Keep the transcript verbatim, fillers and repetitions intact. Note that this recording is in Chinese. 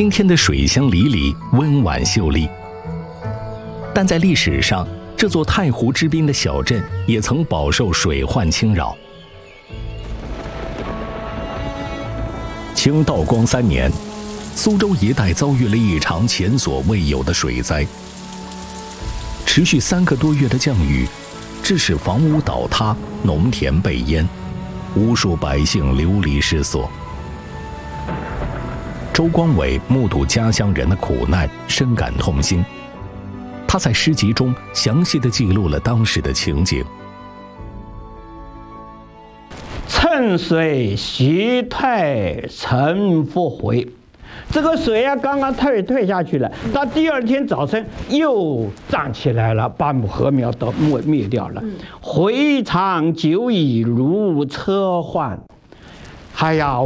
今天的水乡里里温婉秀丽，但在历史上，这座太湖之滨的小镇也曾饱受水患侵扰。清道光三年，苏州一带遭遇了一场前所未有的水灾，持续三个多月的降雨，致使房屋倒塌，农田被淹，无数百姓流离失所。周光伟目睹家乡人的苦难，深感痛心。他在诗集中详细地记录了当时的情景。 趁水徐退晨复回，这个水啊刚刚退退下去了，到第二天早晨又涨起来了，把禾苗都灭灭掉了。回肠久矣如车患，哎呀！